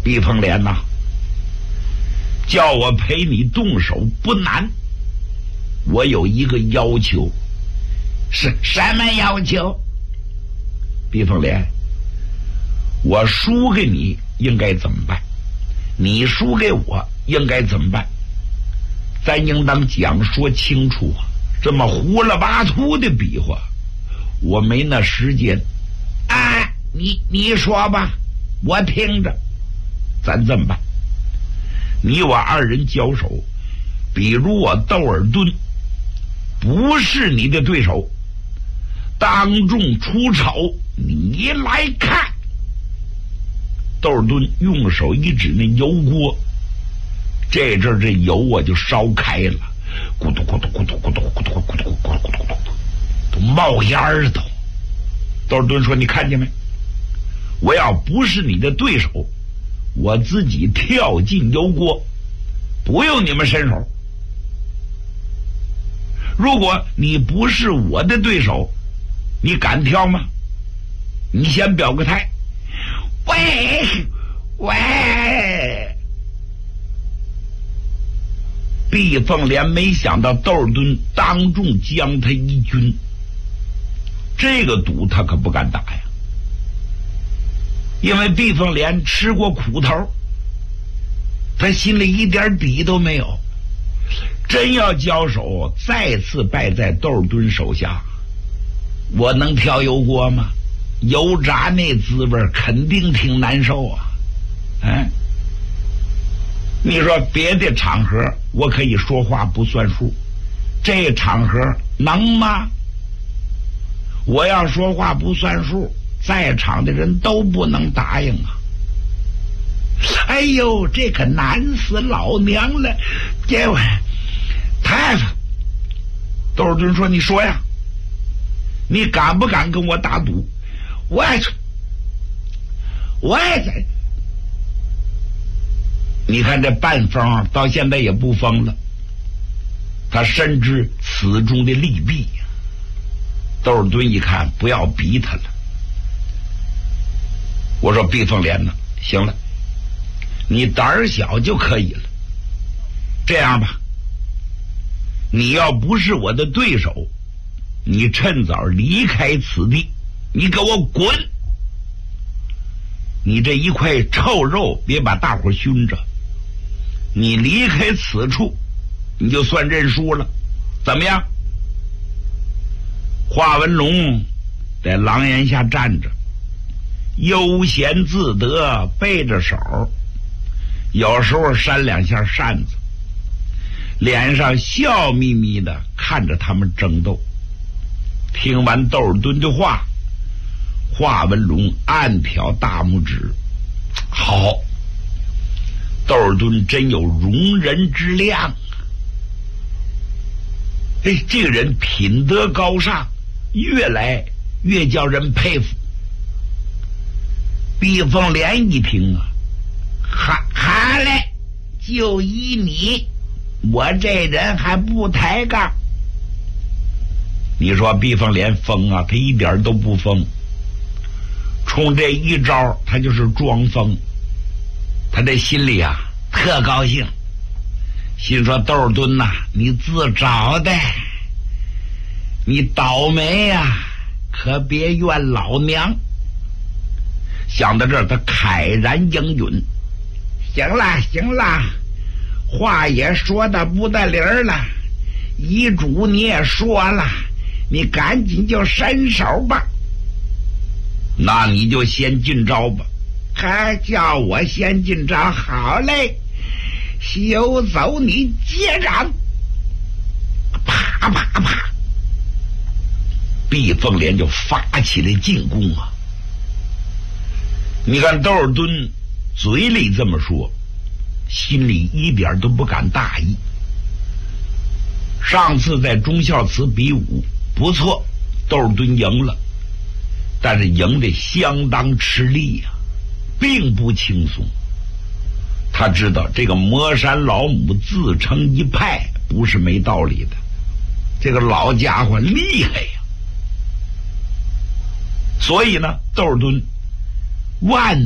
毕凤莲呐，叫我陪你动手不难，我有一个要求。是什么要求？毕凤莲，我输给你应该怎么办？你输给我应该怎么办？咱应当讲说清楚啊！这么胡了八涂的比划，我没那时间。啊，你说吧，我听着。咱这么办，你我二人交手，比如我窦尔敦不是你的对手，当众出丑，你来看。窦尔敦用手一指那油锅，这阵这油啊就烧开了，咕嘟咕嘟咕嘟咕嘟咕嘟咕嘟咕嘟咕嘟咕嘟，都冒烟儿都。窦尔敦说：“你看见没？我要不是你的对手，我自己跳进油锅，不用你们伸手。如果你不是我的对手，你敢跳吗？你先表个态。”喂！毕凤莲没想到窦尔敦当众将他一军，这个赌他可不敢打呀，因为毕凤莲吃过苦头，他心里一点底都没有。真要交手，再次败在窦尔敦手下，我能跳油锅吗？油炸那滋味肯定挺难受啊！你说别的场合我可以说话不算数，这场合能吗？我要说话不算数，在场的人都不能答应啊！哎呦，这可难死老娘了！这太窦尔敦说：“你说呀，你敢不敢跟我打赌？”我这，你看这半疯到现在也不疯了，他深知此中的利弊。窦尔敦一看，不要逼他了。我说：“毕凤莲呢？行了，你胆儿小就可以了。这样吧，你要不是我的对手，你趁早离开此地。你给我滚！你这一块臭肉别把大伙熏着，你离开此处，你就算认输了，怎么样？”华文龙在廊檐下站着，悠闲自得，背着手，有时候扇两下扇子，脸上笑眯眯的看着他们争斗。听完窦尔敦的话，华文龙暗挑大拇指，好，窦尔敦真有容人之量。这个人品德高尚，越来越叫人佩服。毕凤莲一听啊，好嘞，就依你，我这人还不抬杠。你说毕凤莲疯啊？他一点都不疯。冲这一招他就是装疯，他这心里啊特高兴，心说：“窦尔敦呐，你自找的，你倒霉呀，可别怨老娘。”想到这儿，他慨然应允：“行了，话也说的不得理儿了，遗嘱你也说了，你赶紧就伸手吧。”“那你就先进招吧。”“还叫我先进招？好嘞，休走你接掌！”啪啪啪，毕凤莲就发起了进攻啊！你看窦尔敦嘴里这么说，心里一点都不敢大意。上次在忠孝祠比武不错，窦尔敦赢了，但是赢得相当吃力呀，并不轻松。他知道这个魔山老母自称一派不是没道理的，这个老家伙厉害呀。所以呢，窦尔敦万